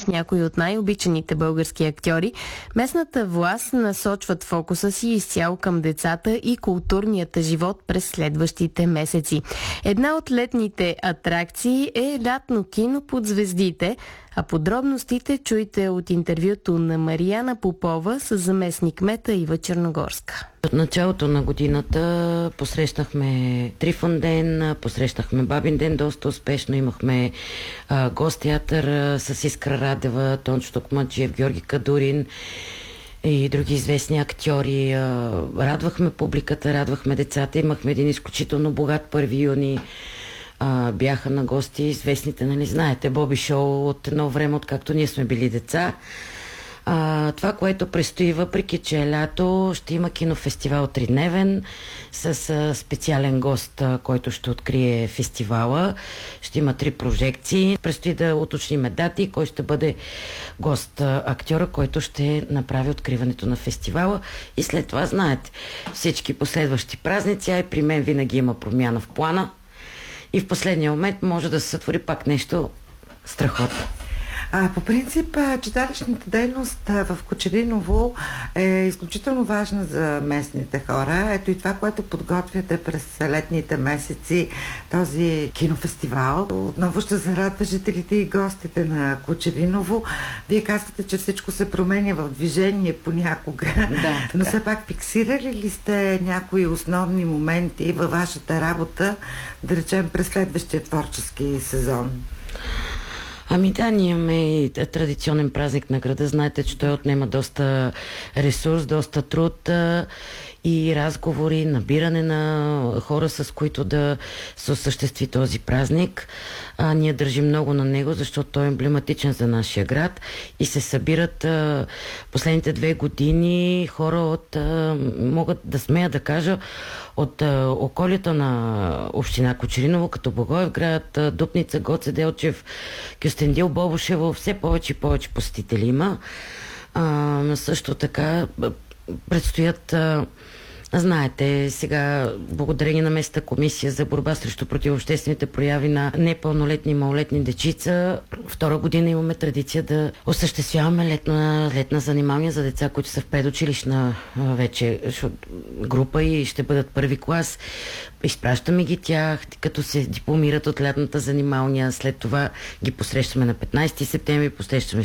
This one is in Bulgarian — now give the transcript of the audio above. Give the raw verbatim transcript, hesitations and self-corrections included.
них някои от най-обичаните български актьори, местната власт насочват фокуса си изцяло към децата и културният живот през следващите месеци. Една от летните атракции е лятно кино под звездите, а подробностите чуйте от интервюто на Марияна Попова с заместник-кмета Ива Черногорска. От началото на годината посрещнахме Трифон ден, посрещнахме Бабин ден доста успешно, имахме а, гост-театър а, с Искра Радева, Тончо Токмаджиев, Георги Кадурин и други известни актьори. А, радвахме публиката, радвахме децата, имахме един изключително богат първи юни. А, бяха на гости известните, нали знаете, Боби Шоу от едно време, откакто ние сме били деца. А, това, което предстои, въпреки че е лято, ще има кинофестивал тридневен с а, специален гост, а, който ще открие фестивала. Ще има три прожекции. Предстои да уточним дати, кой ще бъде гост а, актьора, който ще направи откриването на фестивала. И след това, знаете, всички последващи празници, а и при мен винаги има промяна в плана. И в последния момент може да се сътвори пак нещо страхотно. А, по принцип, читалищната дейност в Кочериново е изключително важна за местните хора. Ето и това, което подготвяте през летните месеци, този кинофестивал. Отново ще зарадва жителите и гостите на Кочериново. Вие казвате, че всичко се променя в движение понякога. Да, но все пак фиксирали ли сте някои основни моменти във вашата работа, да речем през следващия творчески сезон? Ами да, ние имаме и традиционен празник на града. Знаете, че той отнема доста ресурс, доста труд и разговори, набиране на хора, с които да се осъществи този празник. А, ние държим много на него, защото той е емблематичен за нашия град и се събират а, последните две години хора от, а, могат да смея да кажа, от а, околията на община Кочериново, като Благоевград, Дупница, Гоце Делчев, Кюстендил, Бобошево, все повече и повече посетители има. А, също така предстоят, а, знаете, сега благодарение на местната комисия за борба срещу противообществените прояви на непълнолетни и малолетни дечица, втора година имаме традиция да осъществяваме летна, летна занимания за деца, които са в предучилищна вече група и ще бъдат първи клас. Изпращаме ги тях, като се дипломират от лятната занималния. След това ги посрещаме на петнайсети септември, посрещаме